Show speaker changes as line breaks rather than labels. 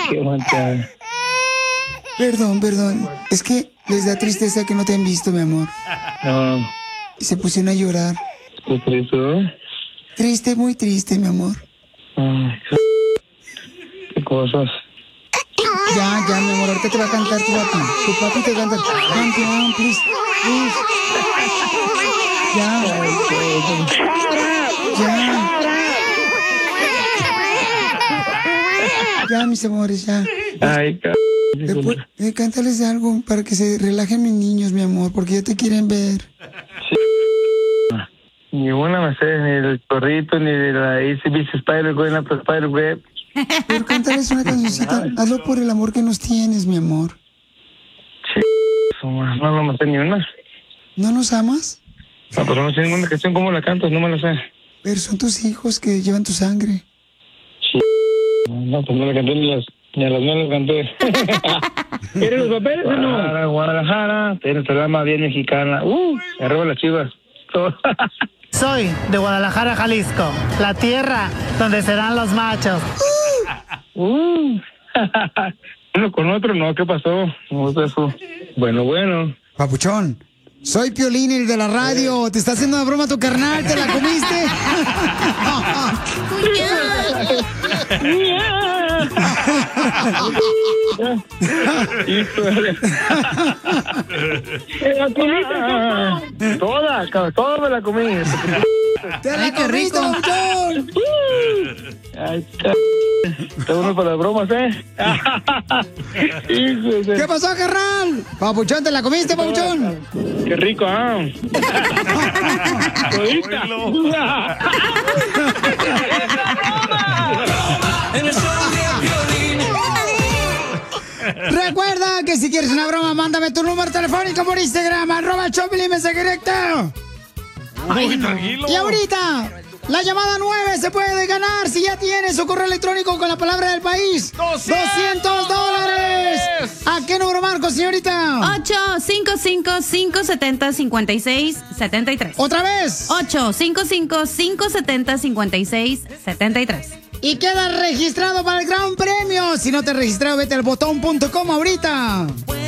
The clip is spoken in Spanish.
Qué manchada.
Perdón. Es que les da tristeza que no te han visto, mi amor.
No.
Y se pusieron a llorar.
¿Qué triste?
Triste, muy triste, mi amor.
Ay, qué cosas.
Ya, mi amor, ahorita te va a cantar tu papi. Tu papi te canta. Campeón, please. Ya. Ya, mis amores, ya.
Ay,
Cántales algo para que se relajen mis niños, mi amor, porque ya te quieren ver.
Sí. Ni una me sé, ni el corrito, ni de la ACBC Spider-Web, la Spider-Web.
Pero cántales una cancioncita. Hazlo por el amor que nos tienes, mi amor.
Sí, no me sé ni una.
¿No nos amas?
No, pero no sé ninguna canción. ¿Cómo la cantas? No me la sé.
Pero son tus hijos que llevan tu sangre.
Sí. No, pues no la canté ni a las no las canté. ¿Quieres los papeles o no? Guadalajara, tiene programa bien mexicana. Arriba las Chivas.
Soy de Guadalajara, Jalisco, la tierra donde serán los machos.
Uno con otro, no, ¿qué pasó? No, eso. Bueno.
Papuchón, soy Piolín, el de la radio. Te está haciendo una broma tu carnal, ¿te la comiste?
Toda me la comí.
¡Te la comiste, Papuchón!
Ay, está uno para las bromas, ¿eh?
¿Qué pasó, carnal? Papuchón, ¿te la comiste, Papuchón?
Qué rico, ¿ah?
Recuerda que si quieres una broma, mándame tu número telefónico por Instagram, @Choplin, mensaje directo.
Tranquilo.
Y ahorita, la llamada 9 se puede ganar si ya tienes su correo electrónico con la palabra del país. $200. ¿A qué número marco, señorita?
855-570-5673.
¿Otra vez?
855-570-5673.
Y queda registrado para el gran premio. Si no te has registrado, vete al botón.com ahorita.